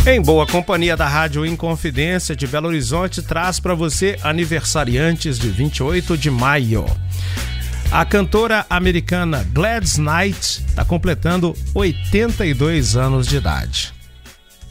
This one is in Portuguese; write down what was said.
Em boa companhia da Rádio Inconfidência de Belo Horizonte, traz para você aniversariantes de 28 de maio. A cantora americana Gladys Knight está completando 82 anos de idade.